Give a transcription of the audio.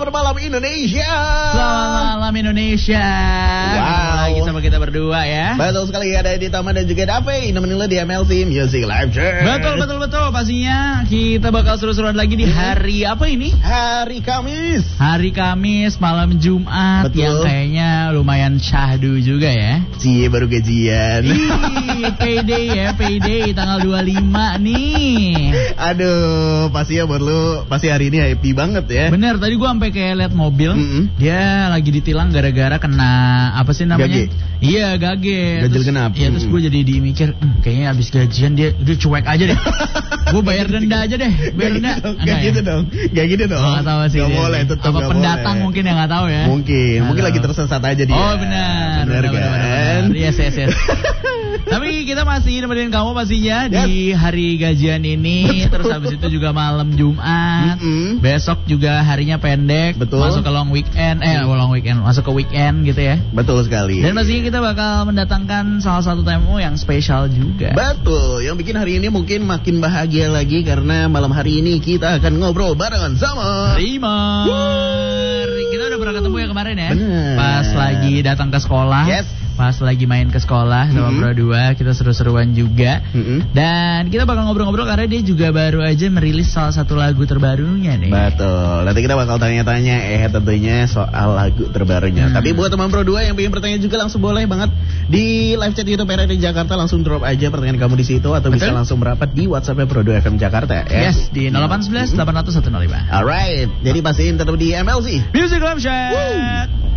Selamat malam Indonesia. Selamat malam Indonesia. Wow. Lagi sama kita berdua ya. Betul sekali, ada di Tama dan juga Dave. Nemenin lo di MLC Music Live Chart. Betul. Pastinya kita bakal seru-seruan lagi di hari apa ini? Hari Kamis. Hari Kamis, malam Jumat. Betul. Yang kayaknya lumayan syahdu juga ya. Cie, baru gajian. Payday tanggal 25 nih. Aduh, pasti ya buat lo, pasti hari ini happy banget ya. Bener, tadi gua sampai kayak lihat mobil, dia lagi ditilang gara-gara kena apa sih namanya? Gage. Iya, gage. Ganjil Terus, genap. Iya, terus gue jadi mikir, kayaknya abis gajian dia cuek aja deh. Gue bayar denda aja deh, bayar denda. Gak gitu dong. Gak tahu sih. Gak boleh, tetap apa gak pendatang boleh. mungkin yang gak tahu ya. Mungkin lagi tersesat aja dia. Oh benar kan? Yes. Tapi kita masih nemenin kamu pastinya di hari gajian ini. Terus habis itu juga malam Jumat. Besok juga harinya pendek. Betul. Masuk ke long weekend. Masuk ke weekend gitu ya. Betul sekali. Dan pastinya kita bakal mendatangkan salah satu tamu yang spesial juga. Betul. Yang bikin hari ini mungkin makin bahagia lagi karena malam hari ini kita akan ngobrol barengan sama Rimar. Kita udah pernah ketemu ya kemarin ya. Bener. Pas lagi datang ke sekolah. Yes. Pas lagi main ke sekolah sama Bro 2, kita seru-seruan juga. Dan kita bakal ngobrol-ngobrol karena dia juga baru aja merilis salah satu lagu terbarunya nih. Betul. Nanti kita bakal tanya-tanya tentunya soal lagu terbarunya. Tapi buat teman Bro 2 yang pengen bertanya juga langsung boleh banget di live chat YouTube RRI Jakarta, langsung drop aja pertanyaan kamu di situ atau bisa langsung merapat di WhatsApp Bro 2 FM Jakarta ya. Yes, di 0811 800 105. Alright. Jadi pastiin tetap di MLC Music Live Chat.